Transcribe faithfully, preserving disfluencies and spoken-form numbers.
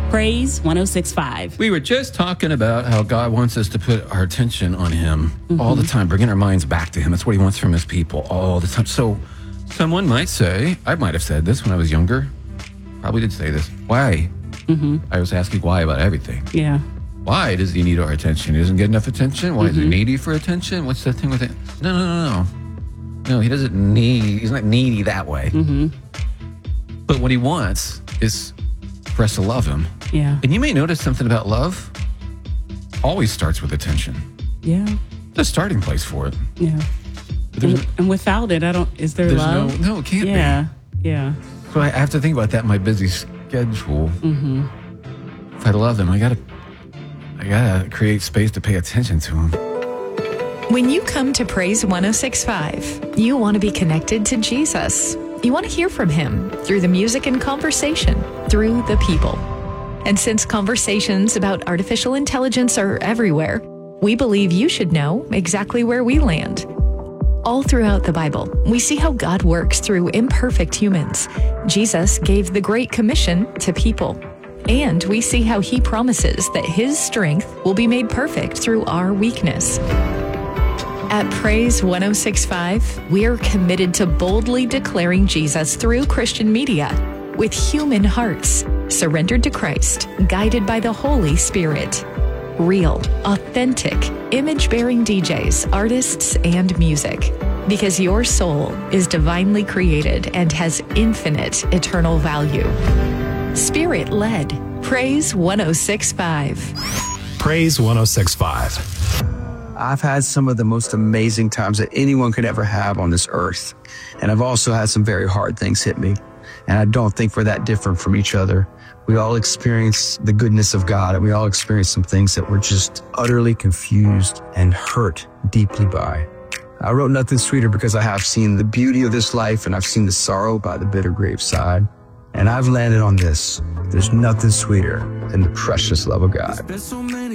Praise one oh six point five. We were just talking about how God wants us to put our attention on him mm-hmm. all the time, bringing our minds back to him. That's what he wants from his people all the time. So someone might say, I might have said this when I was younger. Probably did say this. Why? Mm-hmm. I was asking why about everything. Yeah. Why does he need our attention? He doesn't get enough attention? Why mm-hmm. is he needy for attention? What's the thing with it? No, no, no, no. No, he doesn't need, he's not needy that way. Mm-hmm. But what he wants is for us to love him. Yeah. And you may notice something about love always starts with attention. Yeah. The starting place for it. Yeah. And, and without it, I don't, is there love? No, no, it can't yeah. be. Yeah. Yeah. So I have to think about that in my busy schedule. Mm-hmm. If I love him, I gotta, I gotta create space to pay attention to him. When you come to Praise one oh six point five, you want to be connected to Jesus. You want to hear from him through the music and conversation, through the people. And since conversations about artificial intelligence are everywhere, we believe you should know exactly where we land. All throughout the Bible, we see how God works through imperfect humans. Jesus gave the Great Commission to people. And we see how he promises that his strength will be made perfect through our weakness. At Praise one oh six point five, we are committed to boldly declaring Jesus through Christian media with human hearts, surrendered to Christ, guided by the Holy Spirit. Real, authentic, image-bearing D Js, artists, and music. Because your soul is divinely created and has infinite eternal value. Spirit-led. Praise one oh six point five. Praise one oh six point five. I've had some of the most amazing times that anyone could ever have on this earth. And I've also had some very hard things hit me. And I don't think we're that different from each other. We all experience the goodness of God, and we all experience some things that we're just utterly confused and hurt deeply by. I wrote Nothing Sweeter because I have seen the beauty of this life, and I've seen the sorrow by the bitter graveside. And I've landed on this. There's nothing sweeter than the precious love of God.